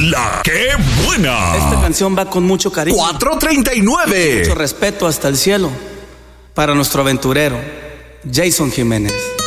La que buena. Esta canción va con mucho cariño, 439. mucho respeto hasta el cielo para nuestro aventurero Jason Jiménez.